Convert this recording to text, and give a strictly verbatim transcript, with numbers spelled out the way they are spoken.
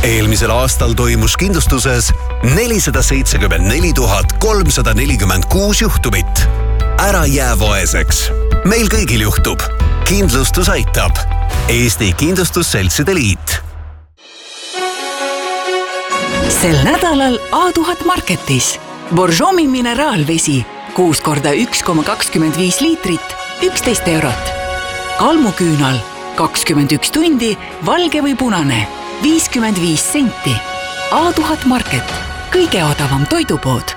Eelmisel aastal toimus kindlustuses nelisada seitsekümmend neli tuhat kolmsada nelikümmend kuus juhtumit. Ära jää vaeseks. Meil kõigil juhtub. Kindlustus aitab. Eesti Kindlustusseltside Liit. Sel nädalal A tuhat Marketis. Borjomi mineraalvesi. kuus korda üks koma kakskümmend viis liitrit, üksteist eurot. Kalmuküünal. kakskümmend üks tundi, valge või punane. viiskümmend viis senti. A tuhat Market. Kõige odavam toidupood.